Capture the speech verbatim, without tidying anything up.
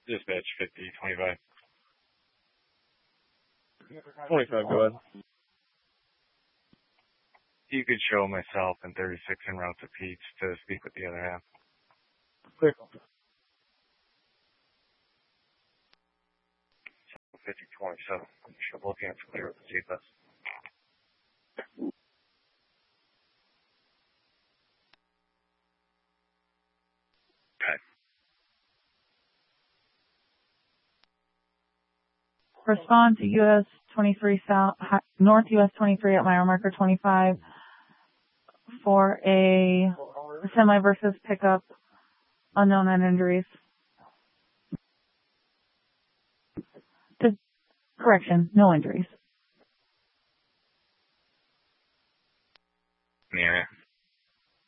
Dispatch fifty twenty-five. twenty-five, go ahead. You could show myself and thirty-six en route to Peach to speak with the other half. Clear. fifty twenty-seven. Should look at clear with the G P S. Okay. Respond to U S twenty-three South, North U S twenty-three at mile marker twenty-five for a semi versus pickup, unknown and injuries. The, correction, no injuries. Yeah.